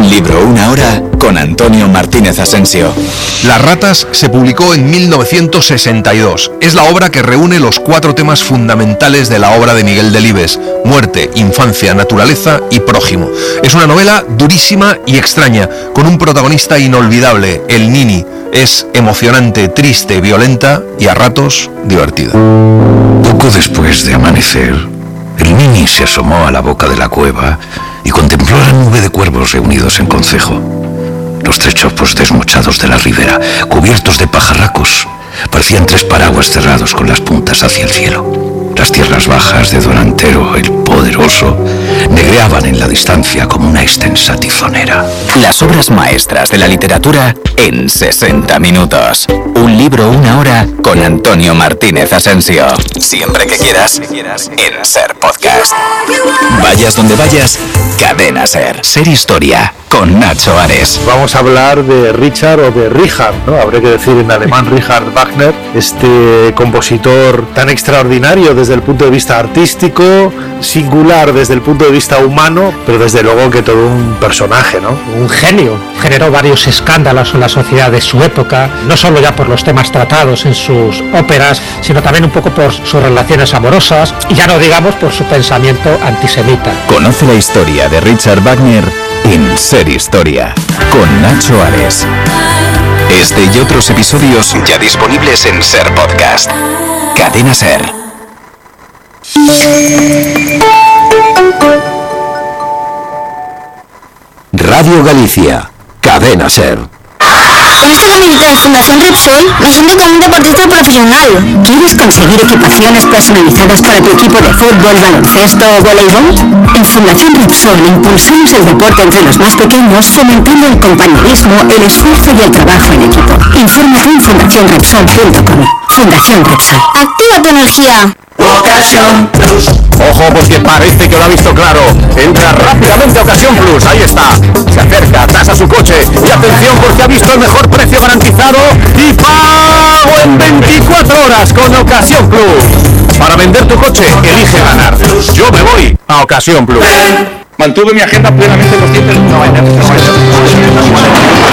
Un libro, una hora, con Antonio Martínez Asensio. Las ratas se publicó en 1962. Es la obra que reúne los 4 temas fundamentales de la obra de Miguel Delibes: muerte, infancia, naturaleza y prójimo. Es una novela durísima y extraña, con un protagonista inolvidable, el Nini. Es emocionante, triste, violenta y a ratos divertida. Poco después de amanecer, el Nini se asomó a la boca de la cueva y contempló la nube de cuervos reunidos en concejo. Los 3 chopos desmochados de la ribera, cubiertos de pajarracos, parecían 3 paraguas cerrados con las puntas hacia el cielo. Las tierras bajas de Don Antero, el poderoso, negreaban en la distancia como una extensa tizonera. Las obras maestras de la literatura en 60 minutos. Un libro, una hora, con Antonio Martínez Asensio. Siempre que quieras, en Ser Podcast. Vayas donde vayas, Cadena Ser. Ser Historia, con Nacho Ares. Vamos a hablar de Richard o de Richard, ¿no? Habría que decir en alemán Richard Wagner, este compositor tan extraordinario desde el punto de vista artístico, singular desde el punto de vista humano, pero desde luego que todo un personaje, ¿no? Un genio. Generó varios escándalos en la sociedad de su época, no solo ya por los temas tratados en sus óperas, sino también un poco por sus relaciones amorosas y ya no digamos por su pensamiento antisemita. Conoce la historia de Richard Wagner en Ser Historia, con Nacho Ares. Este y otros episodios ya disponibles en Ser Podcast. Cadena Ser. Radio Galicia, Cadena Ser. Con esta camiseta de Fundación Repsol me siento como un deportista profesional. ¿Quieres conseguir equipaciones personalizadas para tu equipo de fútbol, baloncesto o voleibol? En Fundación Repsol impulsamos el deporte entre los más pequeños, fomentando el compañerismo, el esfuerzo y el trabajo en equipo. Infórmate en fundacionrepsol.com. Fundación Repsol. ¡Activa tu energía! Ocasión Plus. Ojo, porque parece que lo ha visto claro. Entra rápidamente a Ocasión Plus. Ahí está. Se acerca, tasa su coche. Y atención, porque ha visto el mejor precio garantizado y pago en 24 horas con Ocasión Plus. Para vender tu coche, elige ganar. Yo me voy a Ocasión Plus. Mantuve mi agenda plenamente consciente de una vaina.